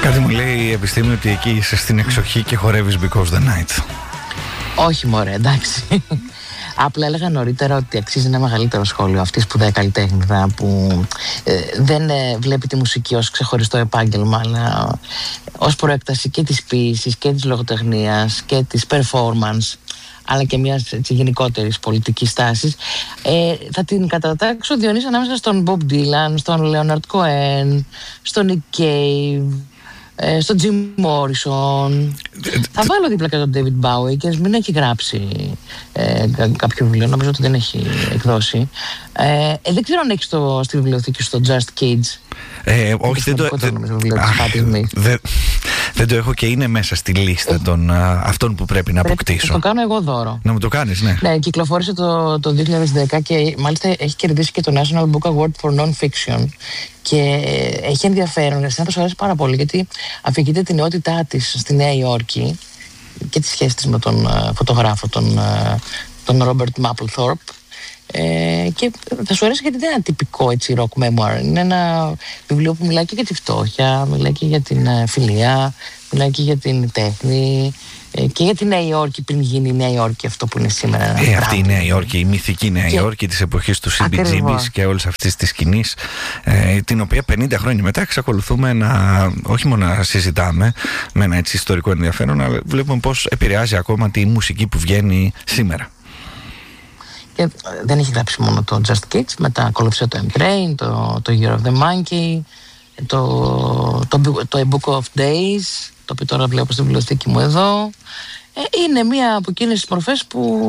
Κάτι μου λέει η επιστήμη ότι εκεί είσαι στην εξοχή και χορεύεις Because the Night. Όχι μωρέ, εντάξει. Απλά έλεγα νωρίτερα ότι αξίζει ένα μεγαλύτερο σχόλιο αυτή σπουδαία καλλιτέχνηδα που δεν βλέπει τη μουσική ως ξεχωριστό επάγγελμα, αλλά ως προέκταση και της ποίησης και της λογοτεχνίας και της performance, αλλά και μιας γενικότερης πολιτικής τάσης. Θα την κατατάξω, Διονύση, ανάμεσα στον Bob Dylan, στον Leonard Cohen, στον Nick Cave, στον Jim Morrison. Θα βάλω δίπλα και τον David Bowie και μην έχει γράψει κάποιο βιβλίο, νομίζω ότι δεν έχει εκδώσει. Δεν ξέρω αν έχει στη βιβλιοθήκη στο Just Kids. Όχι, δεν το έχω και είναι μέσα στη λίστα των αυτών που πρέπει να αποκτήσω. Το κάνω εγώ δώρο. Να μου το κάνεις, ναι. Ναι, κυκλοφόρησε το 2010 και μάλιστα έχει κερδίσει και το National Book Award for Non-Fiction. Και έχει ενδιαφέρον, εσένα θα σου αρέσει πάρα πολύ, γιατί αφηγείται την νεότητά της στη Νέα Υόρκη και τη σχέση της με τον φωτογράφο, τον Robert Mapplethorpe. Και θα σου αρέσει γιατί δεν είναι ένα τυπικό έτσι rock memoir. Είναι ένα βιβλίο που μιλάει και για τη φτώχεια, μιλάει και για την φιλία, μιλάει και για την τέχνη και για τη Νέα Υόρκη πριν γίνει η Νέα Υόρκη αυτό που είναι σήμερα. Αυτή η Νέα Υόρκη, η μυθική Νέα Υόρκη της εποχής του CBGBs και όλης αυτής της σκηνής, την οποία 50 χρόνια μετά εξακολουθούμε όχι μόνο να συζητάμε με ένα έτσι ιστορικό ενδιαφέρον, αλλά βλέπουμε πώς επηρεάζει ακόμα τη μουσική που βγαίνει σήμερα. Και δεν έχει γράψει μόνο το Just Kids, μετά ακολούθησε το M-Train, το Year of the Monkey, το A Book of Days, το οποίο τώρα βλέπω στην βιβλιοθήκη μου εδώ. Είναι μία από εκείνες τις μορφές που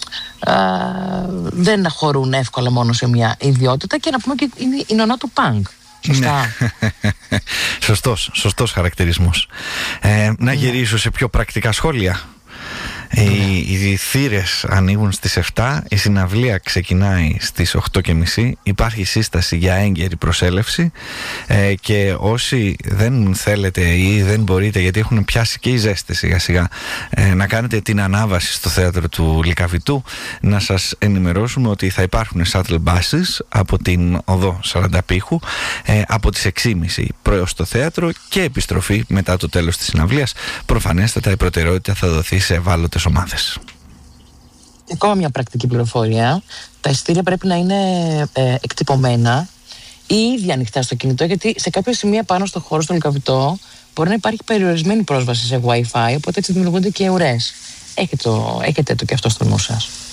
δεν χωρούν εύκολα μόνο σε μια ιδιότητα, και να πούμε και είναι η νονά του punk. Σωστά. Σωστός χαρακτηρισμός. Να γυρίσω σε πιο πρακτικά σχόλια. Οι θύρες ανοίγουν στις 7, η συναυλία ξεκινάει στις 8:30, υπάρχει σύσταση για έγκαιρη προσέλευση, και όσοι δεν θέλετε ή δεν μπορείτε, γιατί έχουν πιάσει και η ζέστη σιγά σιγά, να κάνετε την ανάβαση στο θέατρο του Λυκαβητού, να σας ενημερώσουμε ότι θα υπάρχουν shuttle buses από την οδό Σαρανταπήχου από τις 6:30 προς το θέατρο και επιστροφή μετά το τέλος της συναυλίας. Προφανέστατα η προτεραιότητα θα δοθεί σε ευάλωτες ομάδες. Ακόμα μια πρακτική πληροφορία: τα εισιτήρια πρέπει να είναι εκτυπωμένα ή ήδη ανοιχτά στο κινητό, γιατί σε κάποια σημεία πάνω στο χώρο στο Λυκαβητό μπορεί να υπάρχει περιορισμένη πρόσβαση σε Wi-Fi, οπότε έτσι δημιουργούνται και ουρές. Έχετε το και αυτό στο νου σας.